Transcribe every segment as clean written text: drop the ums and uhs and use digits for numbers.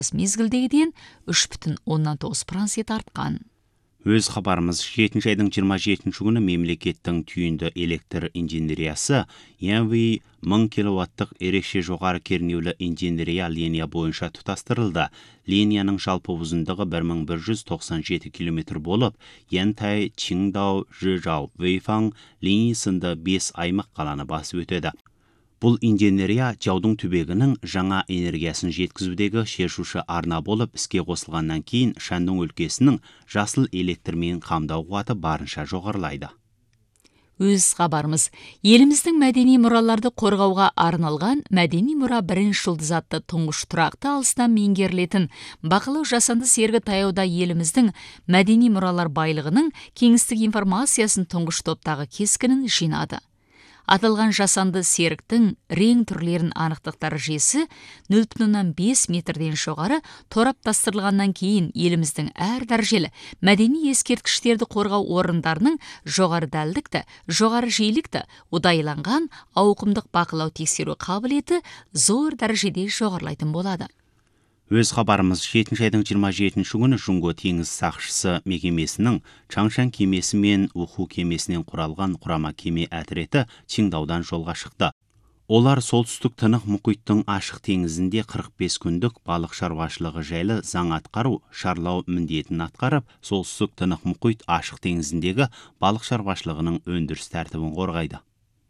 мезгілдегіден 3,9% артқан. Өз хабарымыз 7 айдың 27 күні мемлекеттің түйінді электр инженериясы ENVI 1000 киловаттық ерекше жоғары кернеулі инженерия линия бойынша тұтастырылды. Линияның жалпы ұзындығы 1197 км болып, Янтай, Чиндау, Жижау, Вэйфан линиясында 5 аймақ қаланы басып өтеді. Бұл инженерия жаудың түбегінің жаңа энергиясын жеткізудегі шешуші арна болып іске қосылғаннан кейін Шандың өлкесінің жасыл электрмен қамдау қуаты барынша жоғарылайды. Өз хабарымыз, еліміздің мәдени мұраларды қорғауға арналған мәдени мұра бірінші жұлдыз атты тұңғыш тұрақты алыстан меңгерілетін бақылау жасанды серігі таяуда еліміздің мәдени мұралар байлығының кеңістік информациясын тұңғыш топтағы кескінін жинады. Аталған жасанды серіктің рең түрлерін анықтықтар жесі 0,5 метрден жоғары тораптастырылғаннан кейін еліміздің әр дәрежелі мәдени ескерткіштерді қорғау орындарының жоғары дәлдікті, жоғары жиілікті, ұдайланған ауқымдық бақылау тексеру қабілеті зор дәрежеде жоғарылайтын болады. Өз хабарымыз 7 айдың 27 күні Жұңго теңіз сақшысы мекемесінің Чаңшан кемесі мен Уху кемесінен құралған құрама кеме әтіреті Чиндаудан жолға шықты. Олар солтүстік Тынық мұхиттың ашық теңізінде 45 күндік балық шаруашылығы жайлы заң атқару, шарлау міндетін атқарып, солтүстік Тынық мұхит ашық теңізіндегі балық шаруашылығының өндіріс тәртібін қорғайды.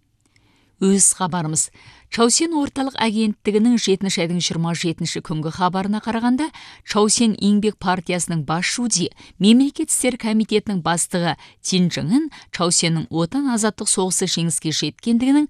Өз хабарымыз, Чаусен орталық агенттігінің 7 айдың 27 күнгі хабарына қарағанда, Чаусен еңбек партиясының бас шуди, мемлекет істер комитетінің бастығы Тин Жыңын Чаусеннің отан азаттық соғысы жеңіске жеткендігінің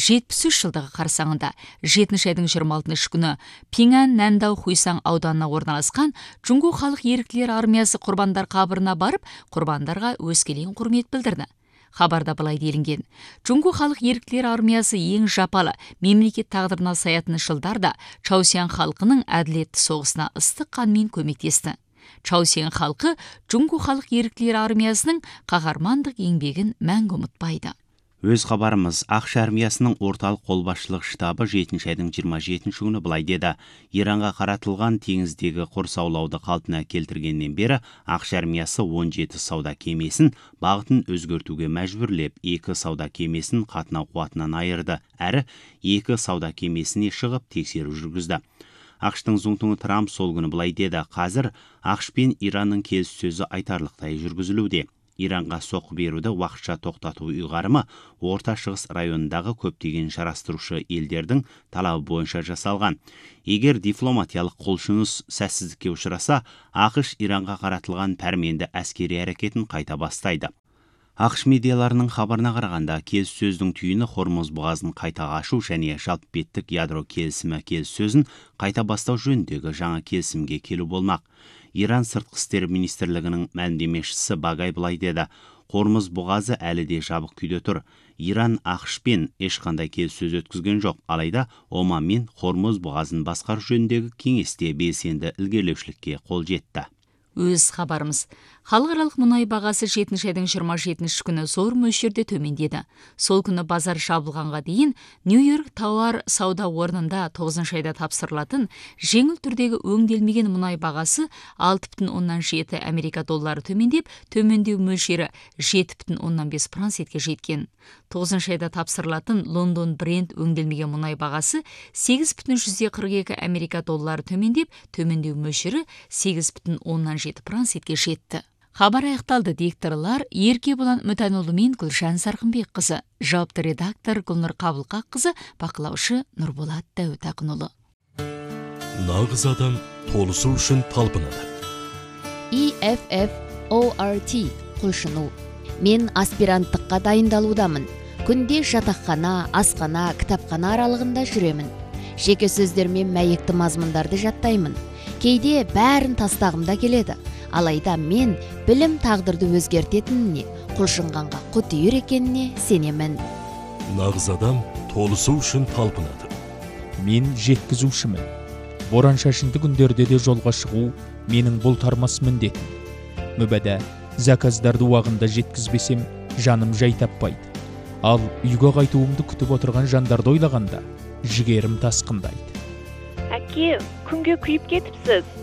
73 жылдығы қарсаңында 7 айдың 26 күні Пиңан Нандау Хуйсаң ауданына орналасқан Жұңго халық еріктілер армиясы құрбандар қабырына барып, құрбандарға өскелең құрмет білдірді. Хабарда былай делінген. Жұңго халық еріктілер армиясы ең жапалы мемлекет тағдырына саятын жылдарда Чаусен халқының әділетті соғысына ыстық қанмен көмектесті. Чаусен халқы Жұңго халық еріктілер армиясының қаһармандық еңбегін мәңгі ұмытпайды. Өз хабарымыз Ақш армиясының орталық қолбасшылық штабы 7 айдың 27 күні былай деді. Иранға қаратылған теңіздегі құрсаулауды қалпына келтіргеннен бері Ақш армиясы 17 сауда кемесін бағытын өзгертуге мәжбүрлеп, 2 сауда кемесін қатынау қуатынан айырды, әрі 2 сауда кемесіне шығып тексеру жүргізді. Ақштың Зоңтуңы Трамп сол күні былай деді. Қазір Ақш пен Иранның келіссөзі айтарлықтай жүргізілуде. Иранға соққы беруді уақытша тоқтату ұйғарымы Орта Шығыс районындағы көптеген шарастырушы елдердің талабы бойынша жасалған. Егер дипломатиялық құлшыныс сәтсіздікке ұшыраса, ақш Иранға қаратылған пәрменді әскери әрекетін қайта бастайды. Ақш медиаларының хабарына қарағанда, келіссөздің түйіні Хормуз бұғазын қайта ашу және жалпы беттік ядро келісімі келіссөзін қайта бастау жөніндегі жаңа келісімге келу болмақ. Иран сыртқы істер министрлігінің мәлімдемешісі Багай былай деді. Хормуз бұғазы әлі де жабық күйде тұр. Иран ақшпен ешқандай келіссөз өткізген жоқ. Алайда Оман мен Хормуз бұғазын басқару жөніндегі кеңесте белсенді ілгерілеушілікке қол жетті. Өз хабарымыз, халықаралық мұнай бағасы 7 айдың 27 күні зор мөлшерде төмендеді. Сол күні базар жабылғанға дейін Нью-Йорк тауар сауда орнында 9 айда тапсырылатын жеңіл түрдегі өңделмеген мұнай бағасы 6,7 Америка доллары төмендеп, төмендеу мөлшері 7,5 процентке жеткен. 9 айда тапсырылатын Лондон Брент өңделмеген мұнай бағасы 8,42 Америка доллары төмендеп, төмендеу мөлшері 8,7 процентке жетті. Хабар аяқталды. Дикторлар Ерке Болан Мүтәнұлы мен Гүлшан Сарқынбек қызы, жауапты редактор Гүлнұр Қабылқақ қызы, бақылаушы Нұрболат Дәуітақынұлы. Нағыз адам толысу үшін талпынады. EFFORT құлшыну. Мен аспиранттыққа дайындалудамын. Күнде жатақхана, асхана, кітапхана аралығында жүремін. Жеке сөздермен мәйекті мазмұндарды жаттаймын. Кейде бәрін тастағымда келеді. Алайда мен білім тағдырды өзгертетініне, құлшынғанға құт үйір екеніне сенемін. Нағыз адам толысу үшін талпынады. Мен жеткізушімін. Боран шашынды күндерде де жолға шығу менің бұлтармас міндетім. Мүбәдә, заказдарды уағында жеткізбесем, жаным жай таппайды. Ал үйге қайтуымды күтіп отырған жандарды ойлағанда, жігерім тасқындайды. әке күнге күйіп кетіпсіз